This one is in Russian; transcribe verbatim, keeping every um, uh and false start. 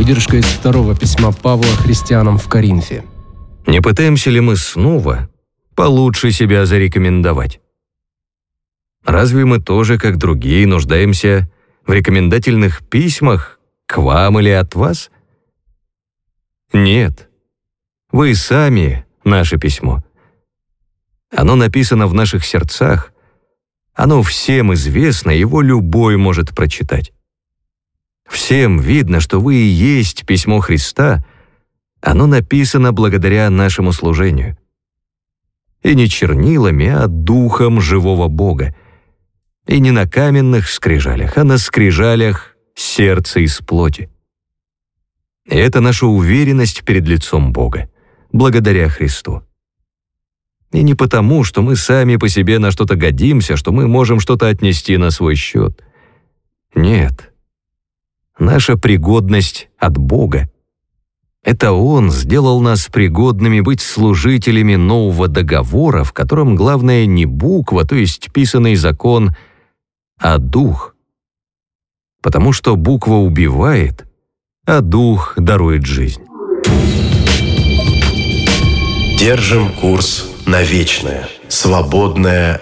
Выдержка из второго письма Павла христианам в Коринфе. Не пытаемся ли мы снова получше себя зарекомендовать? Разве мы тоже, как другие, нуждаемся в рекомендательных письмах к вам или от вас? Нет. Вы сами наше письмо. Оно написано в наших сердцах, оно всем известно, его любой может прочитать. Всем видно, что вы и есть письмо Христа, оно написано благодаря нашему служению. И не чернилами, а духом живого Бога. И не на каменных скрижалях, а на скрижалях сердца из плоти. И это наша уверенность перед лицом Бога, благодаря Христу. И не потому, что мы сами по себе на что-то годимся, что мы можем что-то отнести на свой счет. Нет. Наша пригодность от Бога. Это Он сделал нас пригодными быть служителями нового договора, в котором главное не буква, то есть писанный закон, а дух. Потому что буква убивает, а дух дарует жизнь. Держим курс на вечное, свободное